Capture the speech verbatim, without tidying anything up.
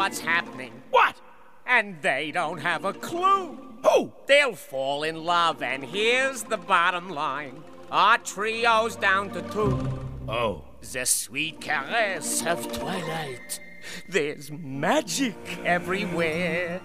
what's happening. What? And they don't have a clue. Who? They'll fall in love, and here's the bottom line. Our trio's down to two. Oh. The sweet caress of twilight. There's magic everywhere.